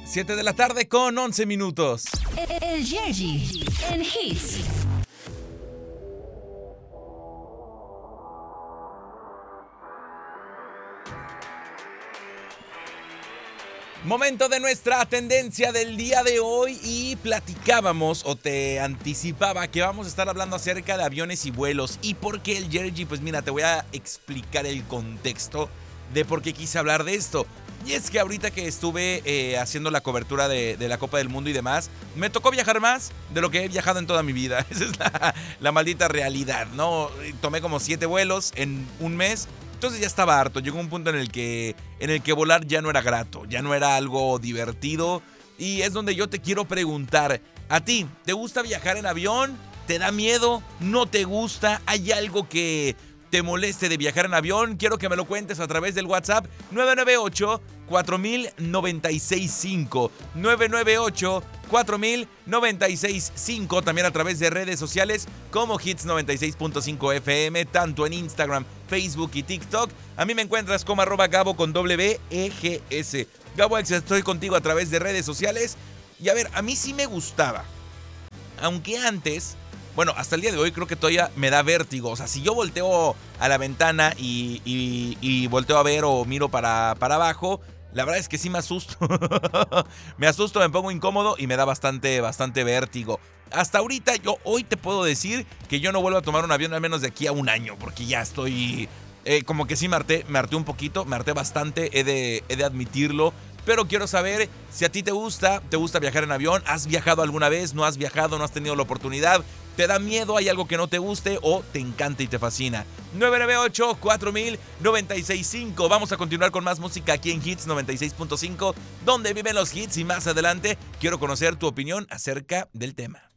7 de la tarde con 11 minutos. El Yerji en Hits. Momento de nuestra tendencia del día de hoy y platicábamos o te anticipaba que vamos a estar hablando acerca de aviones y vuelos. ¿Y por qué el Yerji? Pues mira, te voy a explicar el contexto de por qué quise hablar de esto. Y es que ahorita que estuve haciendo la cobertura de la Copa del Mundo y demás, me tocó viajar más de lo que he viajado en toda mi vida. Esa es la maldita realidad, ¿no? Tomé como 7 vuelos en un mes. Entonces ya estaba harto, llegó un punto en el que volar ya no era grato, ya no era algo divertido. Y es donde yo te quiero preguntar, ¿a ti te gusta viajar en avión? ¿Te da miedo? ¿No te gusta? ¿Hay algo que te moleste de viajar en avión? Quiero que me lo cuentes a través del WhatsApp 998-4965. 998-4965. También a través de redes sociales como Hits 96.5 FM, tanto en Instagram, Facebook y TikTok. A mí me encuentras como @Gabo con WEGS. Gabo X, estoy contigo a través de redes sociales. Y a ver, a mí sí me gustaba. Aunque antes, bueno, hasta el día de hoy creo que todavía me da vértigo. O sea, si yo volteo a la ventana y volteo a ver o miro para abajo, la verdad es que sí me asusto. Me asusto, me pongo incómodo y me da bastante vértigo. Hasta ahorita, yo hoy te puedo decir que yo no vuelvo a tomar un avión al menos de aquí a un año, porque ya estoy como que sí me harté un poquito, me harté bastante, he de admitirlo. Pero quiero saber si a ti te gusta viajar en avión. ¿Has viajado alguna vez? ¿No has viajado? ¿No has tenido la oportunidad? ¿Te da miedo? ¿Hay algo que no te guste? ¿O te encanta y te fascina? 998-4965. Vamos a continuar con más música aquí en Hits 96.5, donde viven los hits. Y más adelante quiero conocer tu opinión acerca del tema.